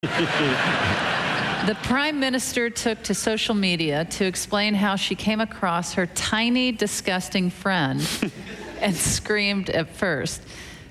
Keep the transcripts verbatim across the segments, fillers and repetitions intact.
The Prime Minister took to social media to explain how she came across her tiny, disgusting friend and screamed at first.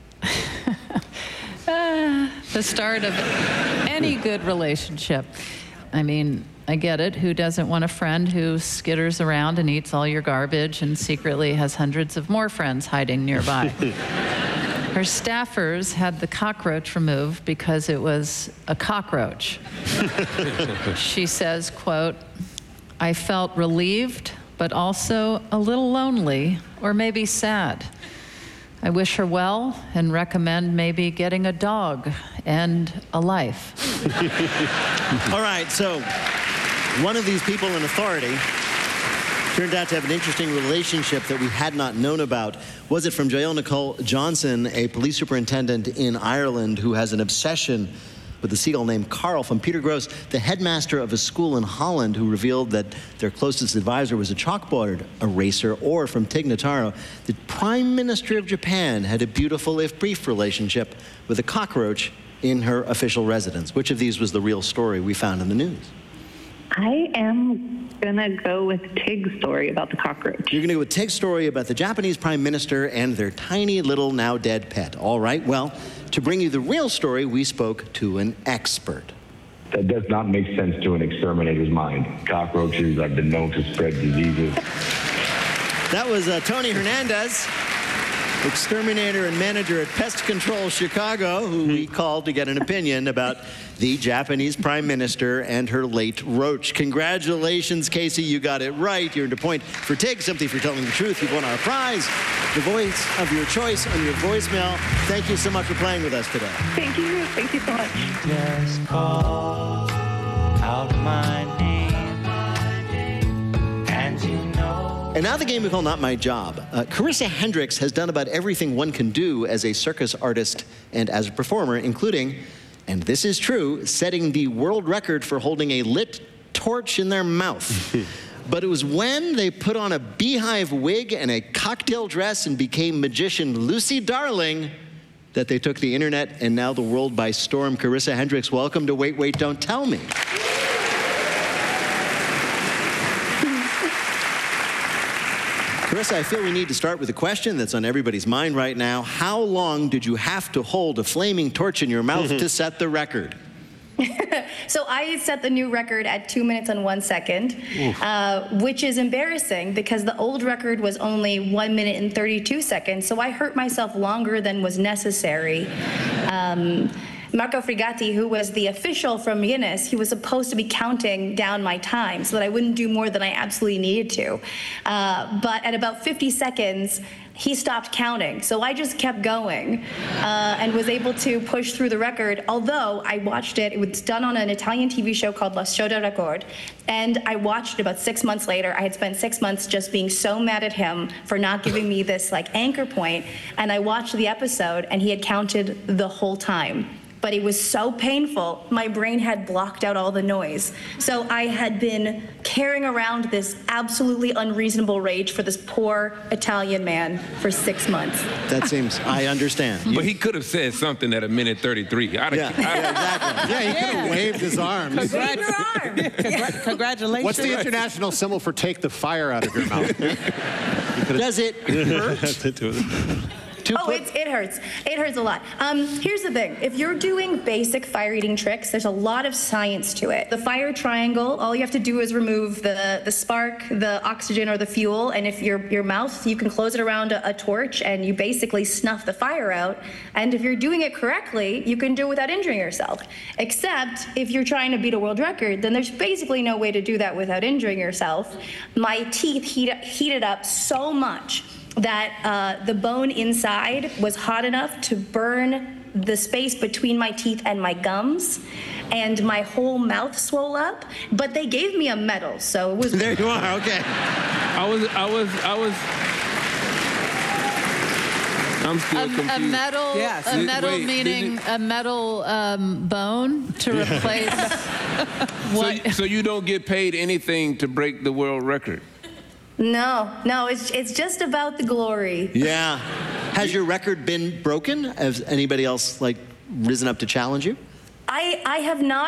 ah, the start of any good relationship. I mean, I get it. Who doesn't want a friend who skitters around and eats all your garbage and secretly has hundreds of more friends hiding nearby? Her staffers had the cockroach removed because it was a cockroach. She says, quote, "I felt relieved, but also a little lonely, or maybe sad. I wish her well and recommend maybe getting a dog and a life." All right, so one of these people in authority turned out to have an interesting relationship that we had not known about. Was it from Jael Nicole Johnson, a police superintendent in Ireland who has an obsession with a seagull named Carl, from Peter Gross, the headmaster of a school in Holland, who revealed that their closest advisor was a chalkboard eraser, or from Tig Notaro, the Prime Minister of Japan had a beautiful, if brief, relationship with a cockroach in her official residence. Which of these was the real story we found in the news? I am gonna go with Tig's story about the cockroach. You're gonna go with Tig's story about the Japanese Prime Minister and their tiny little now dead pet. All right, well, to bring you the real story, we spoke to an expert. That does not make sense to an exterminator's mind. Cockroaches have been known to spread diseases. That was uh, Tony Hernandez, exterminator and manager at Pest Control Chicago, who we called to get an opinion about the Japanese Prime Minister and her late roach. Congratulations, Casey. You got it right. You're into point for Tig, something for telling the truth. You've won our prize, the voice of your choice on your voicemail. Thank you so much for playing with us today. Thank you. Thank you so much. Just call out my name, and you know. And now the game we call Not My Job. Uh, Carissa Hendricks has done about everything one can do as a circus artist and as a performer, including, and this is true, setting the world record for holding a lit torch in their mouth. But it was when they put on a beehive wig and a cocktail dress and became magician Lucy Darling that they took the internet and now the world by storm. Carissa Hendricks, welcome to Wait, Wait, Don't Tell Me. Carissa, I feel we need to start with a question that's on everybody's mind right now. How long did you have to hold a flaming torch in your mouth to set the record? So I set the new record at two minutes and one second, uh, which is embarrassing because the old record was only one minute and thirty-two seconds. So I hurt myself longer than was necessary. Um, Marco Frigatti, who was the official from Guinness, he was supposed to be counting down my time so that I wouldn't do more than I absolutely needed to. Uh, but at about fifty seconds, he stopped counting. So I just kept going uh, and was able to push through the record, although I watched it. It was done on an Italian T V show called La Show de Record. And I watched it about six months later. I had spent six months just being so mad at him for not giving me this like anchor point. And I watched the episode and he had counted the whole time. But it was so painful, my brain had blocked out all the noise. So I had been carrying around this absolutely unreasonable rage for this poor Italian man for six months. That seems, I understand. But he could have said something at a minute thirty-three. I'd Yeah, have, yeah, exactly. Yeah, he could have waved his arms. Wave your arm. Congra- congratulations. What's the international symbol for take the fire out of your mouth? Does it hurt? Oh, it's, it hurts. It hurts a lot. Um, here's the thing. If you're doing basic fire-eating tricks, there's a lot of science to it. The fire triangle, all you have to do is remove the, the spark, the oxygen, or the fuel, and if your, your mouth, you can close it around a, a torch, and you basically snuff the fire out. And if you're doing it correctly, you can do it without injuring yourself. Except if you're trying to beat a world record, then there's basically no way to do that without injuring yourself. My teeth heat, heated up so much that uh, the bone inside was hot enough to burn the space between my teeth and my gums, and my whole mouth swole up. But they gave me a medal, so it was. There you are. Okay. I was, I was, I was. I'm still A, confused. a metal, Yes. a Did- metal wait, meaning did a metal um, bone to replace So, what? so you don't get paid anything to break the world record? No, no, it's it's just about the glory. Yeah. Has your record been broken? Has anybody else, like, risen up to challenge you? I, I have not